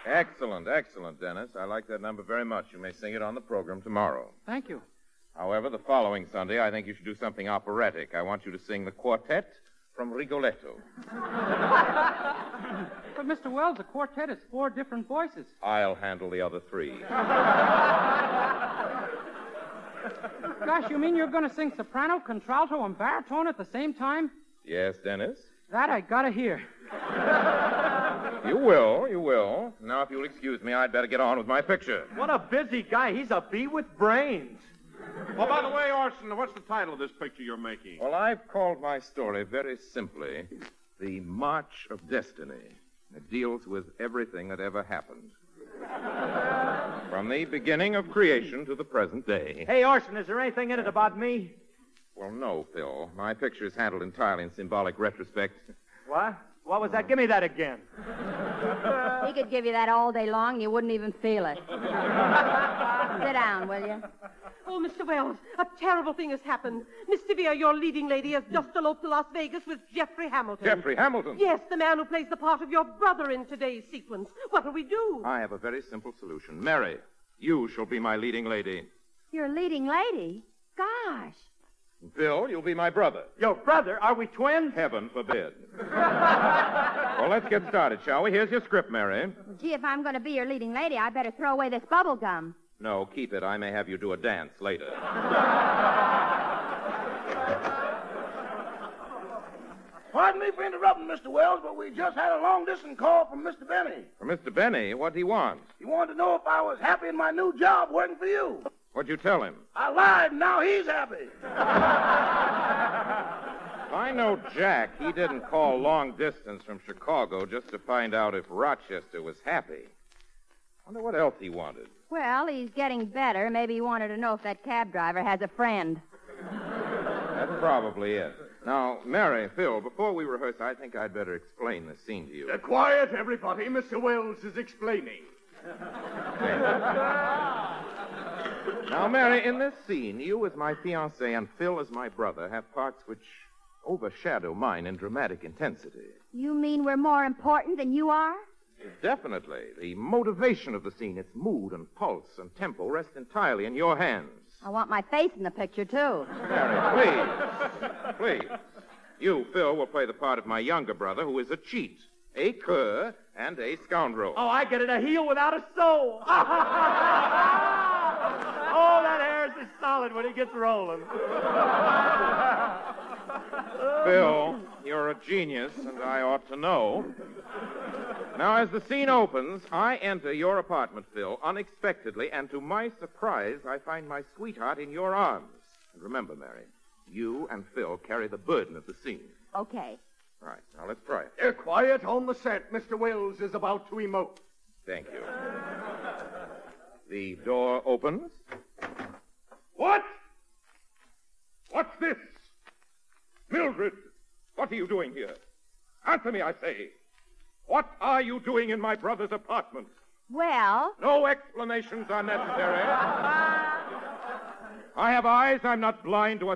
Excellent, excellent, Dennis. I like that number very much. You may sing it on the program tomorrow. Thank you. However, the following Sunday, I think you should do something operatic. I want you to sing the quartet from Rigoletto. But, Mr. Wells, the quartet is 4 different voices. I'll handle the other 3. Gosh, you mean you're going to sing soprano, contralto, and baritone at the same time? Yes, Dennis? That I gotta hear. You will. Now, if you'll excuse me, I'd better get on with my picture. What a busy guy. He's a bee with brains. Well, by the way, Orson, what's the title of this picture you're making? Well, I've called my story very simply The March of Destiny. It deals with everything that ever happened. From the beginning of creation to the present day. Hey, Orson, is there anything in it about me? Well, no, Phil. My picture is handled entirely in symbolic retrospect. What? What was that? Give me that again. He could give you that all day long and you wouldn't even feel it. Sit down, will you? Oh, Mr. Wells, a terrible thing has happened. Miss Sevier, your leading lady, has just eloped to Las Vegas with Jeffrey Hamilton. Jeffrey Hamilton? Yes, the man who plays the part of your brother in today's sequence. What'll we do? I have a very simple solution. Mary, you shall be my leading lady. You're a leading lady? Gosh. Phil, you'll be my brother. Your brother? Are we twins? Heaven forbid. Well, let's get started, shall we? Here's your script, Mary. Gee, if I'm going to be your leading lady, I better throw away this bubble gum. No, keep it. I may have you do a dance later. Pardon me for interrupting, Mr. Wells, but we just had a long-distance call from Mr. Benny. From Mr. Benny? What'd he want? He wanted to know if I was happy in my new job working for you. What'd you tell him? I lied, and now he's happy. I know Jack. He didn't call long distance from Chicago just to find out if Rochester was happy. Wonder what else he wanted. Well, he's getting better. Maybe he wanted to know if that cab driver has a friend. That's probably it. Now, Mary, Phil, before we rehearse, I think I'd better explain the scene to you. Quiet, everybody. Mr. Wells is explaining. Now, Mary, in this scene, you as my fiancé and Phil as my brother have parts which overshadow mine in dramatic intensity. You mean we're more important than you are? Definitely. The motivation of the scene, its mood and pulse and tempo rest entirely in your hands. I want my face in the picture, too. Mary, please. You, Phil, will play the part of my younger brother, who is a cheat, a cur, and a scoundrel. Oh, I get it. A heel without a soul. Oh, that hair is solid when he gets rolling. Phil, you're a genius, and I ought to know. Now, as the scene opens, I enter your apartment, Phil, unexpectedly, and to my surprise, I find my sweetheart in your arms. And remember, Mary, you and Phil carry the burden of the scene. Okay. Right, now let's try it. Quiet on the set. Mr. Wells is about to emote. Thank you. The door opens. What? What's this? Mildred, what are you doing here? Answer me, I say. What are you doing in my brother's apartment? Well... No explanations are necessary. I have eyes. I'm not blind to a